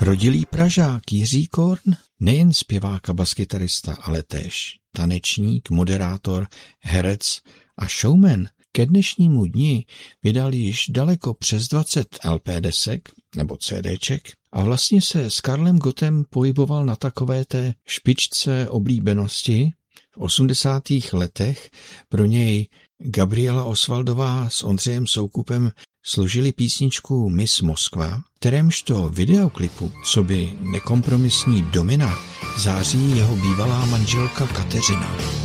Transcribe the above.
Rodilý Pražák Jiří Korn, nejen zpěvák a baskytarista, ale též tanečník, moderátor, herec a showman, ke dnešnímu dni vydal již daleko přes 20 LP desek nebo CDček a vlastně se s Karlem Gottem pohyboval na takové té špičce oblíbenosti. V 80. letech pro něj Gabriela Osvaldová s Ondřejem Soukupem složili písničku Miss Moskva, kterémžto videoklipu coby nekompromisní domina září jeho bývalá manželka Kateřina.